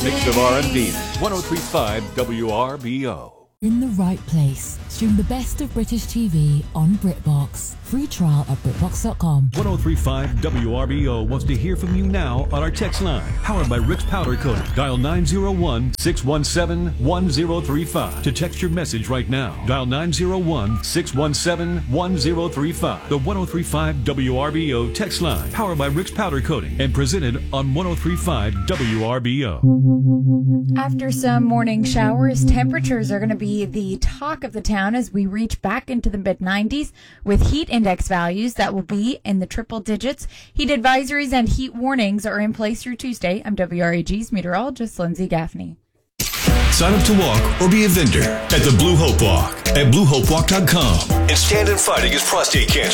mix of R&B. 103.5 WRBO. In the right place. Stream the best of British TV on BritBox. Free trial at BritBox.com. 103.5 WRBO wants to hear from you now on our text line. Powered by Rick's Powder Coating. Dial 901-617-1035 to text your message right now. Dial 901-617-1035. The 103.5 WRBO text line. Powered by Rick's Powder Coating and presented on 103.5 WRBO. After some morning showers, temperatures are going to be the talk of the town as we reach back into the mid-90s with heat index values that will be in the triple digits. Heat advisories and heat warnings are in place through Tuesday. I'm WRAG's meteorologist Lindsay Gaffney. Sign up to walk or be a vendor at the Blue Hope Walk at BlueHopeWalk.com and stand in fight against prostate cancer.